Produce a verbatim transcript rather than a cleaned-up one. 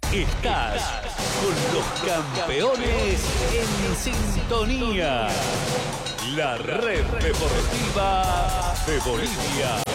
Estás con los campeones en sintonía. La red deportiva de Bolivia.